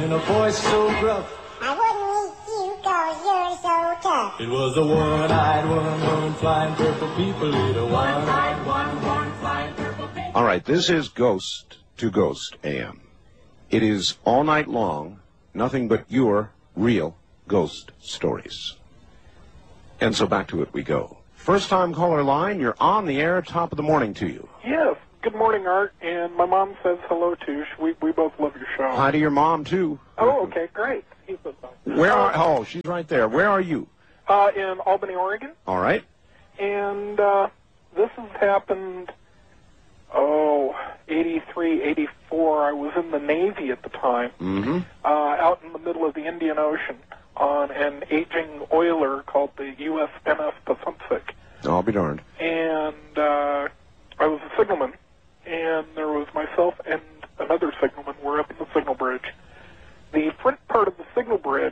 in a voice so gruff. I wouldn't eat you 'cause you're so tough. It was a one-eyed, one flying purple people eater. One-eyed, one flying purple people. All right, this is Ghost to Ghost AM. It is all night long, nothing but your real ghost stories. And so back to it we go. First time caller line, you're on the air, top of the morning to you. Yes. Good morning, Art, and my mom says hello, too. We both love your show. Hi to your mom, too. Oh, okay, great. He says hi. Oh, she's right there. Where are you? In Albany, Oregon. All right. And this has happened, 83, 84. I was in the Navy at the time, out in the middle of the Indian Ocean on an aging oiler called the USNS Pacific. I'll be darned. And I was a signalman, and there was myself and another signalman. We're up in the signal bridge. The front part of the signal bridge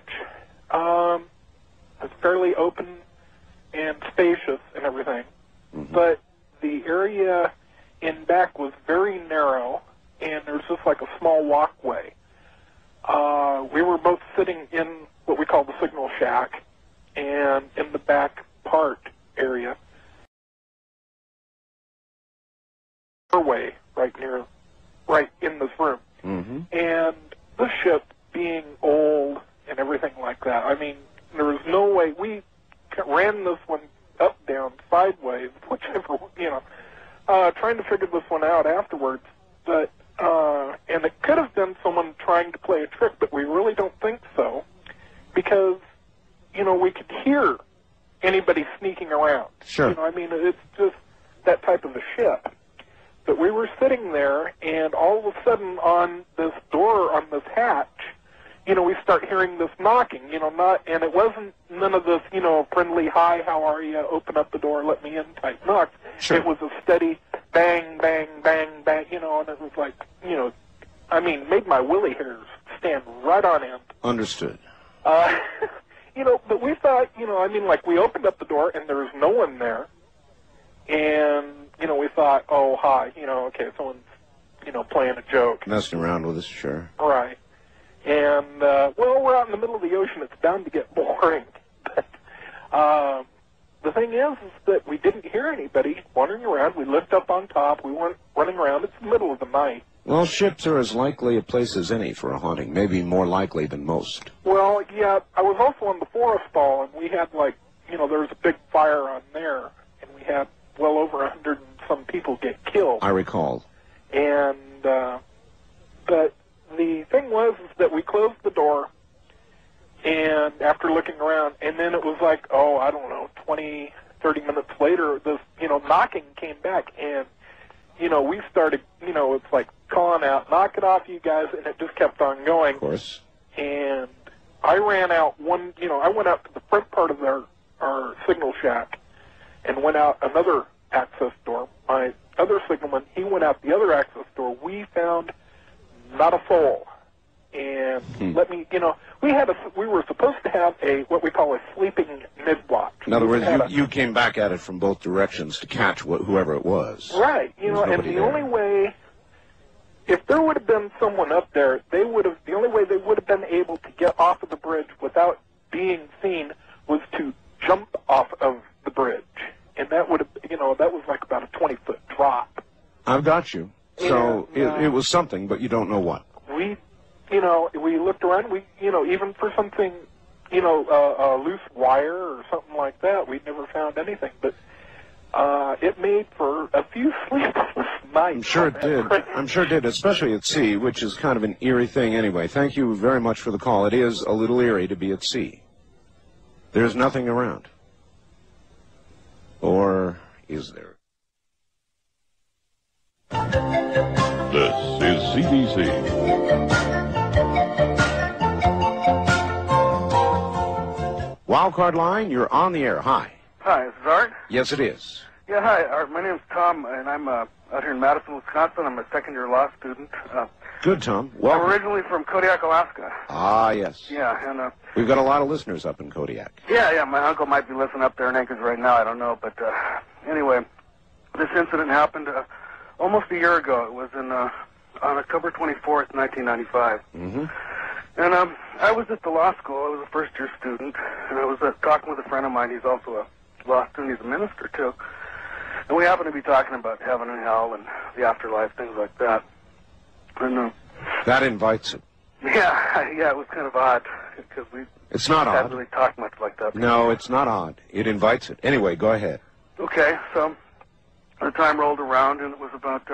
is fairly open and spacious and everything, but the area in back was very narrow, and there's just like a small walkway. We were both sitting in what we call the signal shack, and in the back part area, doorway right in this room. And the ship being old and everything like that, I mean, there was no way. We ran this one up, down, sideways, whichever, trying to figure this one out afterwards. But, and it could have been someone trying to play a trick, but we really don't think so, because, we could hear anybody sneaking around. Sure. I mean, it's just that type of a ship. But we were sitting there, and all of a sudden on this door, on this hatch, we start hearing this knocking, and it wasn't none of this, friendly, hi, how are you, open up the door, let me in type knock. Sure. It was a steady bang, bang, bang, bang, and it was like, made my willy hairs stand right on end. Understood. But we thought, we opened up the door, and there was no one there. And, we thought, oh, hi, okay, someone's, playing a joke. Messing around with us, sure. Right. And, we're out in the middle of the ocean. It's bound to get boring. But the thing is that we didn't hear anybody wandering around. We lived up on top. We weren't running around. It's the middle of the night. Well, ships are as likely a place as any for a haunting, maybe more likely than most. Well, yeah, I was also on the Forest Ball, and we had, there was a big fire on there, and we had well over 100 and some people get killed. I recall. And, but the thing was is that we closed the door, and after looking around, and then it was 20, 30 minutes later, this, knocking came back, and, we started, it's like calling out, knock it off, you guys, and it just kept on going. Of course. And I ran out I went out to the front part of our signal shack and went out another access door. My other signalman, he went out the other access door. We found not a soul. And we were supposed to have what we call a sleeping mid-watch. In other words, you came back at it from both directions to catch whoever it was. Right. And the only way, if there would have been someone up there, the only way they would have been able to get off of the bridge without being seen was to jump off of the bridge. And that would have, that was like about a 20-foot drop. I've got you. So it was something, but you don't know what. We looked around, even for something, a loose wire or something like that, we never found anything. But it made for a few sleepless nights. I'm sure it did. I'm sure it did, especially at sea, which is kind of an eerie thing anyway. Thank you very much for the call. It is a little eerie to be at sea. There's nothing around. Or is there? This is CBC. Wildcard line, you're on the air. Hi. Hi, this is Art. Yes, it is. Yeah, hi, Art. My name's Tom, and I'm out here in Madison, Wisconsin. I'm a second-year law student. Good, Tom. I'm Welcome. originally from Kodiak, Alaska. Ah, yes. Yeah, and we've got a lot of listeners up in Kodiak. Yeah. My uncle might be listening up there in Anchorage right now. I don't know, but anyway, this incident happened almost a year ago. It was on October 24th, 1995. And I was at the law school. I was a first-year student, and I was talking with a friend of mine. He's also a law student. He's a minister, too. And we happened to be talking about heaven and hell and the afterlife, things like that. And that invites it. yeah, it was kind of odd, because we It's not hadn't odd. really talked much like that. No, it's not odd. It invites it. Anyway, go ahead. Okay, so the time rolled around, and it was about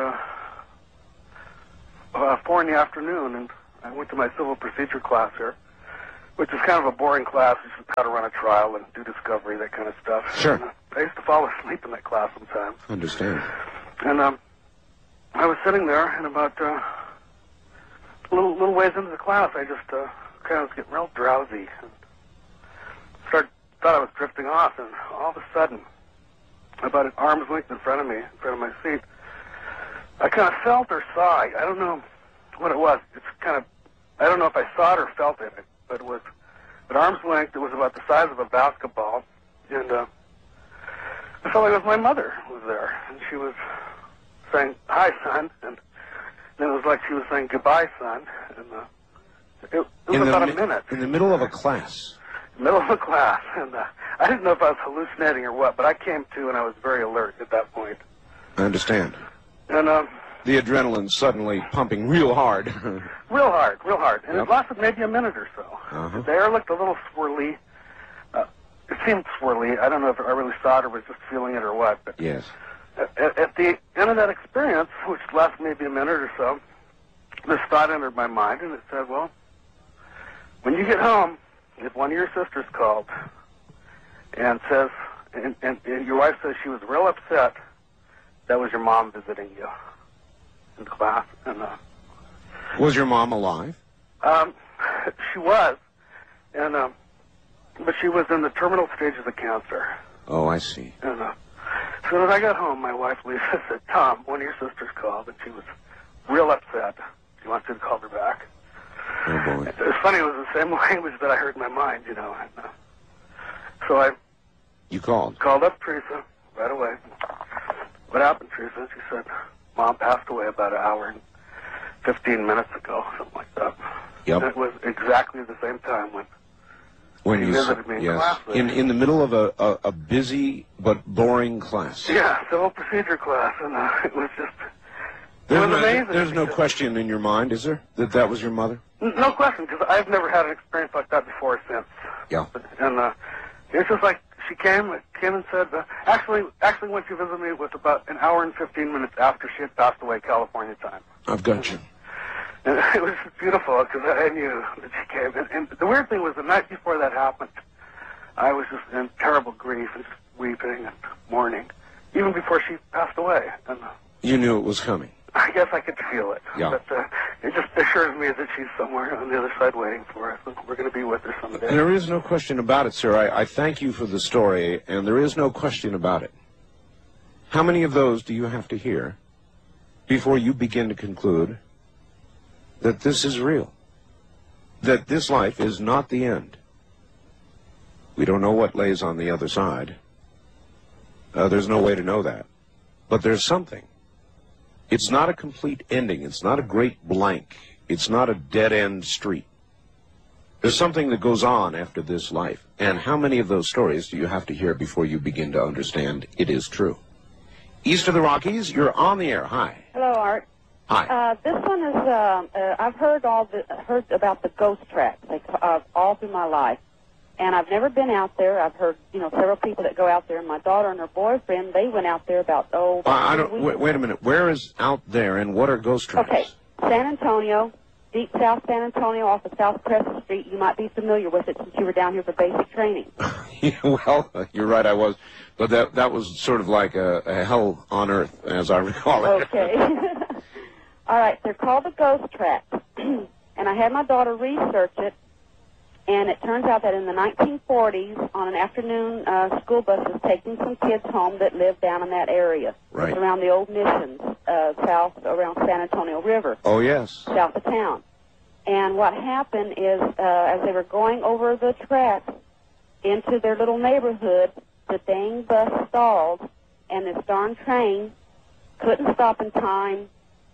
4 in the afternoon, and I went to my civil procedure class here, which is kind of a boring class. It's just how to run a trial and do discovery, that kind of stuff. Sure. And, I used to fall asleep in that class sometimes. Understand. And I was sitting there, and about a little ways into the class, I just kind of was getting real drowsy, and thought I was drifting off, and all of a sudden, about an arm's length in front of me, in front of my seat, I kind of felt or saw, I don't know what it was. It's kind of, I don't know if I saw it or felt it, but it was at arm's length. It was about the size of a basketball, and I felt like it was my mother was there, and she was saying, "Hi, son," and then it was like she was saying, "Goodbye, son," and it was about a minute. In the middle of a class. Middle of the class, and I didn't know if I was hallucinating or what, but I came to, and I was very alert at that point. I understand. And The adrenaline suddenly pumping real hard. real hard, and Yep. it lasted maybe a minute or so. Uh-huh. The air looked a little swirly. It seemed swirly. I don't know if I really saw it or was just feeling it or what. But Yes. at the end of that experience, which lasted maybe a minute or so, this thought entered my mind, and it said, "Well, when you get home, if one of your sisters called and says, and your wife says she was real upset, that was your mom visiting you in class." And Was your mom alive? she was, and but she was in the terminal stages of cancer. Oh, I see. And as soon as I got home, my wife Lisa said, "Tom, one of your sisters called, and she was real upset. She wants you to call her back." Oh, boy. It was funny. It was the same language that I heard in my mind, you know. And, so I You called. called up Teresa right away. "What happened, Teresa?" She said, "Mom passed away about an hour and 15 minutes ago," something like that. Yep. And it was exactly the same time when When she you visited me in yes. class. In the middle of a busy but boring class. Yeah, civil procedure class, and it was just, There's it was no, amazing. there's no question in your mind, is there, that that was your mother? No question, because I've never had an experience like that before or since. Yeah. And it's just like she came and said, actually when she visited me, it was about an hour and 15 minutes after she had passed away, California time. I've got you. And it was just beautiful, because I knew that she came. And the weird thing was, the night before that happened, I was just in terrible grief and just weeping and mourning, even before she passed away. And You knew it was coming. I guess I could feel it. Yeah. But it just assures me that she's somewhere on the other side waiting for us, and we're going to be with her someday. There is no question about it, sir. I thank you for the story, and there is no question about it. How many of those do you have to hear before you begin to conclude that this is real? That this life is not the end? We don't know what lays on the other side. There's no way to know that. But there's something. It's not a complete ending. It's not a great blank. It's not a dead-end street. There's something that goes on after this life. And how many of those stories do you have to hear before you begin to understand it is true? East of the Rockies, you're on the air. Hi. Hello, Art. Hi. This one is, I've heard about the ghost tracks all through my life. And I've never been out there. I've heard, several people that go out there. My daughter and her boyfriend, they went out there about, I don't. Wait a minute. Where is out there, and what are ghost tracks? Okay, San Antonio, deep South San Antonio off of South Crescent Street. You might be familiar with it since you were down here for basic training. Yeah, well, you're right, I was. But that was sort of like a hell on earth, as I recall it. Okay. All right, they're called the ghost tracks. And I had my daughter research it. And it turns out that in the 1940s, on an afternoon, school bus was taking some kids home that lived down in that area. Right. Around the old missions, south around San Antonio River. Oh, yes. South of town. And what happened is, as they were going over the tracks into their little neighborhood, the dang bus stalled, and this darn train couldn't stop in time,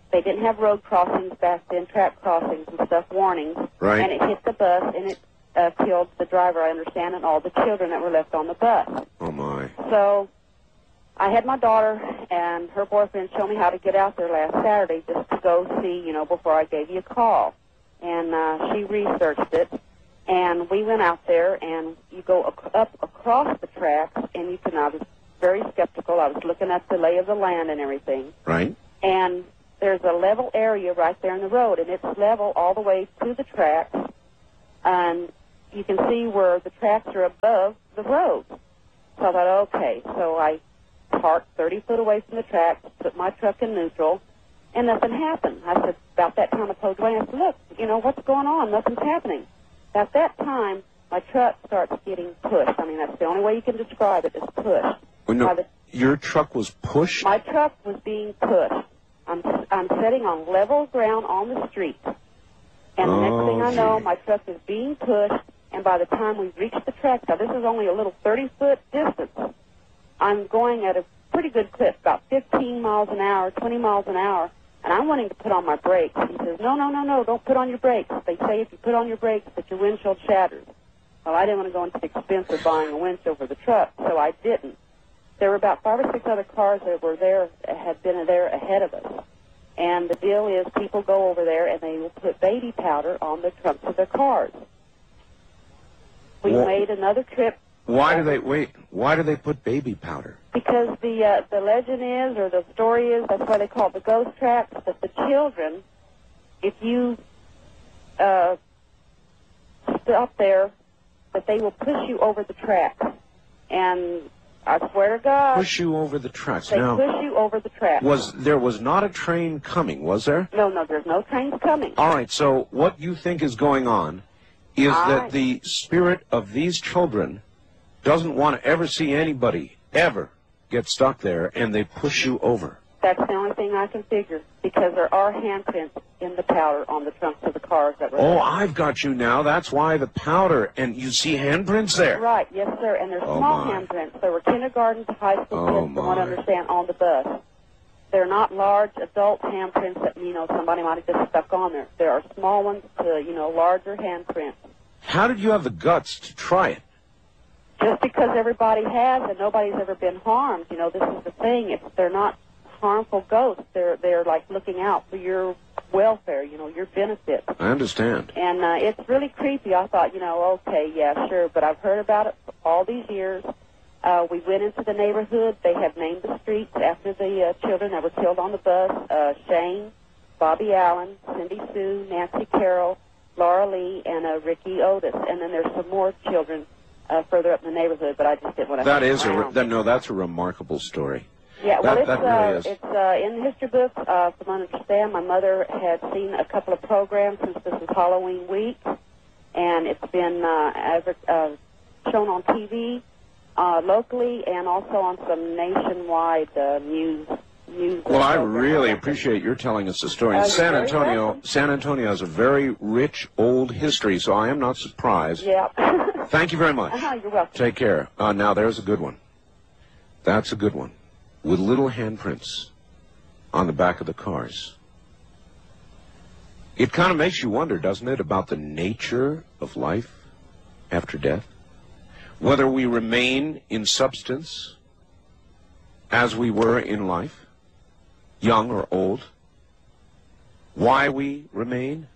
they didn't have road crossings back then, track crossings and stuff, warnings. Right. And it hit the bus, and it killed the driver, I understand, and all the children that were left on the bus. Oh, my. So I had my daughter and her boyfriend show me how to get out there last Saturday just to go see, you know, before I gave you a call. And she researched it, and we went out there, and you go up across the tracks, and you can, I was very skeptical. I was looking at the lay of the land and everything. Right. And there's a level area right there in the road, and it's level all the way to the tracks, and you can see where the tracks are above the road. So I thought, okay. So I parked 30 foot away from the tracks, put my truck in neutral, and nothing happened. I said, about that time I told Dwayne, I said, look, you know, what's going on? Nothing's happening. At that time, my truck starts getting pushed. I mean, that's the only way you can describe it, is pushed. Well, no, your truck was pushed? My truck was being pushed. I'm sitting on level ground on the street. And the next thing I know, my truck is being pushed, and by the time we reach the tracks, now this is only a little 30-foot distance, I'm going at a pretty good clip, about 15 miles an hour, 20 miles an hour, and I'm wanting to put on my brakes. He says, no, don't put on your brakes. They say if you put on your brakes that your windshield shatters. Well, I didn't want to go into the expense of buying a windshield for the truck, so I didn't. There were about 5 or 6 other cars that were there, had been there ahead of us. And the deal is people go over there and they will put baby powder on the trunks of their cars. We made another trip. Why do they put baby powder? Because the legend is, or the story is, that's why they call it the ghost tracks, that the children, if you stop there, that they will push you over the tracks. And I swear to God, Push you over the tracks. they Now, push you over the tracks. there was not a train coming, was there? No, there's no trains coming. All right, so what you think is going on is that the spirit of these children doesn't want to ever see anybody ever get stuck there, and they push you over. That's the only thing I can figure, because there are handprints in the powder on the trunks of the cars that were there. I've got you now. That's why the powder, and you see handprints there. Right, yes, sir, and they're small handprints. There were kindergarten to high school kids, from what I understand, on the bus. They're not large adult handprints that, you know, somebody might have just stuck on there. There are small ones to, you know, larger handprints. How did you have the guts to try it? Just because everybody has and nobody's ever been harmed, you know, this is the thing. They're not harmful ghosts. They're like looking out for your welfare, you know, your benefit. I understand. And it's really creepy. I thought, you know, okay, yeah, sure, but I've heard about it for all these years. We went into the neighborhood. They have named the streets after the children that were killed on the bus. Shane, Bobby Allen, Cindy Sue, Nancy Carroll, Laura Lee, and Ricky Otis. And then there's some more children further up in the neighborhood, but I just didn't want to that's a remarkable story. Yeah, well, that really is. It's in the history books. From what I understand, my mother had seen a couple of programs since this is Halloween week, and it's been shown on TV locally and also on some nationwide news. Well, I really appreciate your telling us the story. San Antonio has a very rich old history, so I am not surprised. Yeah. Thank you very much. You're welcome. Take care. Now, there's a good one. That's a good one. With little handprints on the back of the cars. It kind of makes you wonder, doesn't it, about the nature of life after death? Whether we remain in substance as we were in life, young or old. Why we remain?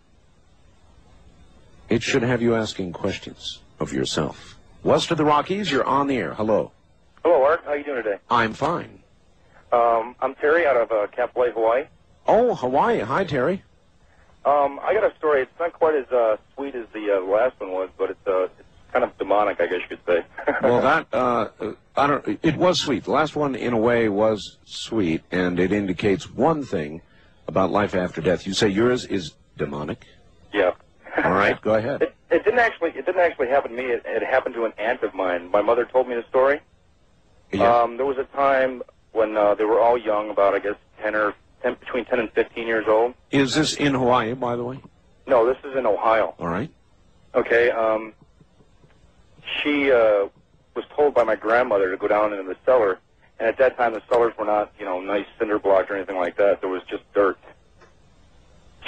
It should have you asking questions of yourself. West of the Rockies, you're on the air. Hello. Hello, Art. How are you doing today? I'm fine. I'm Terry out of Kapolei, Hawaii. Oh, Hawaii. Hi, Terry. I got a story. It's not quite as sweet as the last one was, but it's kind of demonic, I guess you could say. Well, it was sweet. The last one, in a way, was sweet, and it indicates one thing about life after death. You say yours is demonic? Yeah. All right, go ahead. It didn't actually happen to me. It happened to an aunt of mine. My mother told me the story. Yeah. There was a time when they were all young, about, I guess, between 10 and 15 years old. Is this in Hawaii, by the way? No, this is in Ohio. All right. Okay. She was told by my grandmother to go down into the cellar, and at that time the cellars were not, nice cinder blocks or anything like that. There was just dirt.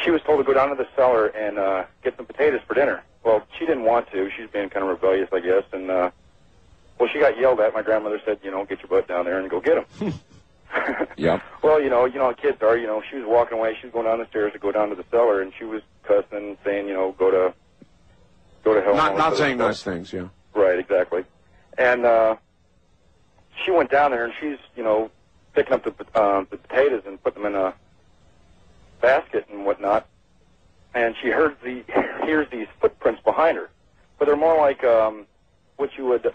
she was told to go down to the cellar and get some potatoes for dinner. Well, she didn't want to. She was being kind of rebellious, I guess. And, well, she got yelled at. My grandmother said, you know, get your butt down there and go get them. Yep. Well, you know how kids are. You know, she was walking away. She was going down the stairs to go down to the cellar, and she was cussing and saying, you know, go to hell. Not saying nice things, yeah. Right, exactly. And she went down there, and she's, you know, picking up the potatoes and putting them in a basket and whatnot. And she hears these footprints behind her, but they're more like what you would